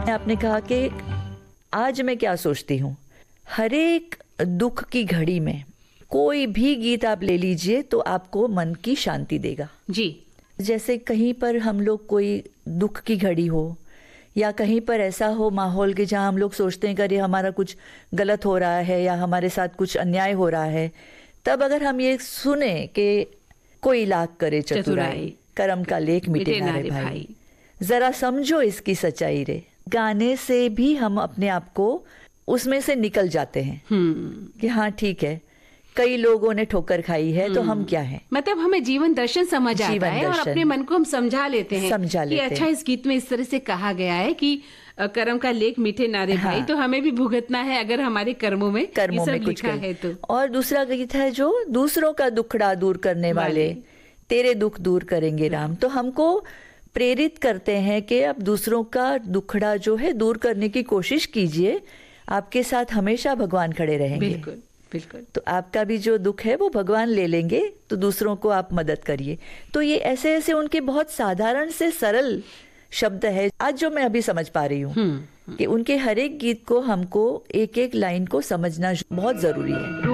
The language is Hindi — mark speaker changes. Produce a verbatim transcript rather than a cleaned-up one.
Speaker 1: आपने कहा कि आज मैं क्या सोचती हूँ, हर एक दुख की घड़ी में कोई भी गीत आप ले लीजिए तो आपको मन की शांति देगा
Speaker 2: जी।
Speaker 1: जैसे कहीं पर हम लोग कोई दुख की घड़ी हो या कहीं पर ऐसा हो माहौल के जहाँ हम लोग सोचते हैं कि अरे हमारा कुछ गलत हो रहा है या हमारे साथ कुछ अन्याय हो रहा है, तब अगर हम ये सुने कि कोई लाख करे चतुराई, कर्म का लेख मिटे ना रे भाई, जरा समझो इसकी सच्चाई रे, गाने से भी हम अपने आप को उसमें से निकल जाते हैं कि हाँ ठीक है, कई लोगों ने ठोकर खाई है तो हम क्या हैं।
Speaker 2: मतलब हमें जीवन दर्शन समझ आता
Speaker 1: जीवन
Speaker 2: है और
Speaker 1: दर्शन।
Speaker 2: अपने मन को हम समझा लेते हैं
Speaker 1: समझा
Speaker 2: कि
Speaker 1: लेते
Speaker 2: अच्छा
Speaker 1: हैं।
Speaker 2: इस गीत में इस तरह से कहा गया है कि अ, कर्म का लेख मीठे नारे भाई,
Speaker 1: हाँ।
Speaker 2: तो हमें भी भुगतना है अगर हमारे कर्मों में
Speaker 1: कर्मों
Speaker 2: ये सब
Speaker 1: में कुछ
Speaker 2: लिखा
Speaker 1: कर-
Speaker 2: है तो।
Speaker 1: और दूसरा गीत है जो दूसरों का दुखड़ा दूर करने वाले,
Speaker 2: वाले।
Speaker 1: तेरे दुख दूर करेंगे राम। तो हमको प्रेरित करते हैं कि आप दूसरों का दुखड़ा जो है दूर करने की कोशिश कीजिए, आपके साथ हमेशा भगवान खड़े रहेंगे।
Speaker 2: बिल्कुल बिल्कुल।
Speaker 1: तो आपका भी जो दुख है वो भगवान ले लेंगे, तो दूसरों को आप मदद करिए। तो ये ऐसे ऐसे उनके बहुत साधारण से सरल शब्द है आज जो मैं अभी समझ पा रही हूँ कि उनके हर एक गीत को हमको एक एक लाइन को समझना बहुत जरूरी है।